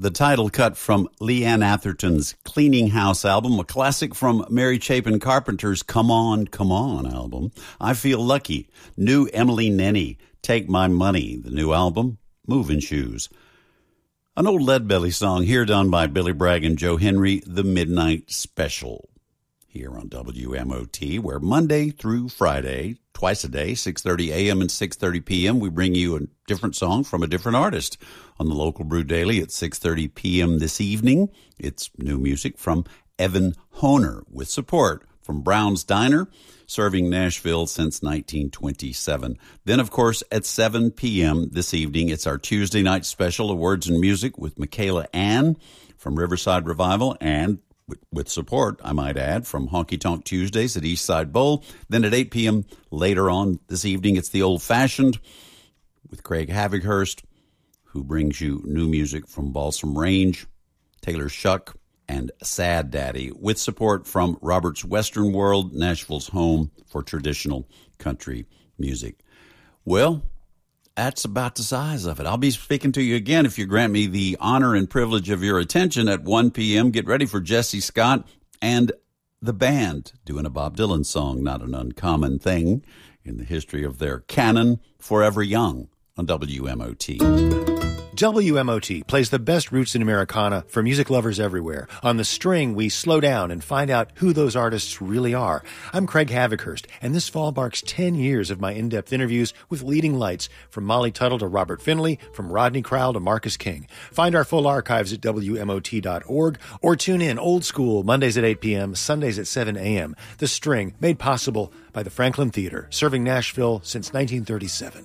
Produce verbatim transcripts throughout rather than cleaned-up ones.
the title cut from Leanne Atherton's Cleaning House album, a classic from Mary Chapin Carpenter's Come On, Come On album. I Feel Lucky, new Emily Nenny, Take My Money, the new album, Moving Shoes. An old Leadbelly song here done by Billy Bragg and Joe Henry, The Midnight Special, here on W M O T, where Monday through Friday, twice a day, six thirty a.m. and six thirty p.m., we bring you a different song from a different artist. On the Local Brew Daily at six thirty p.m. this evening, it's new music from Evan Honer with support from Brown's Diner, serving Nashville since nineteen twenty-seven. Then, of course, at seven p.m. this evening, it's our Tuesday night special of Words and Music with Michaela Ann from Riverside Revival and with support, I might add, from Honky Tonk Tuesdays at Eastside Bowl. Then at eight p.m. later on this evening, it's the Old Fashioned with Craig Havighurst, who brings you new music from Balsam Range, Taylor Shuck, and Sad Daddy, with support from Robert's Western World, Nashville's home for traditional country music. Well, that's about the size of it. I'll be speaking to you again if you grant me the honor and privilege of your attention at one p.m. Get ready for Jesse Scott and the band doing a Bob Dylan song, not an uncommon thing in the history of their canon, Forever Young, on W M O T. W M O T plays the best roots in Americana for music lovers everywhere. On The String, we slow down and find out who those artists really are. I'm Craig Havighurst, and this fall marks ten years of my in-depth interviews with leading lights, from Molly Tuttle to Robert Finley, from Rodney Crowell to Marcus King. Find our full archives at W M O T dot org, or tune in old school Mondays at eight p.m., Sundays at seven a.m. The String, made possible by the Franklin Theater, serving Nashville since nineteen thirty-seven.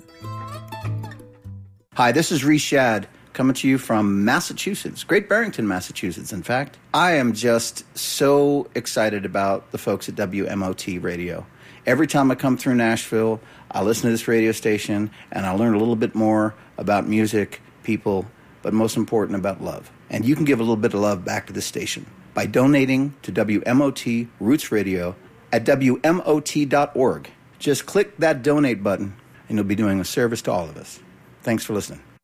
Hi, this is Reese Shad, coming to you from Massachusetts, Great Barrington, Massachusetts, in fact. I am just so excited about the folks at W M O T Radio. Every time I come through Nashville, I listen to this radio station, and I learn a little bit more about music, people, but most important, about love. And you can give a little bit of love back to this station by donating to W M O T Roots Radio at W M O T dot org. Just click that donate button, and you'll be doing a service to all of us. Thanks for listening.